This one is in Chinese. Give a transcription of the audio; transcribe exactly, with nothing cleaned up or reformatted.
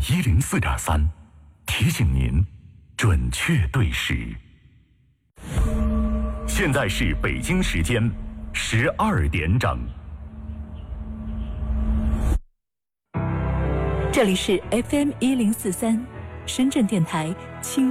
一零四点三，提醒您准确对时。现在是北京时间十二点整。 这里是 F M 一零四三，深圳电台轻。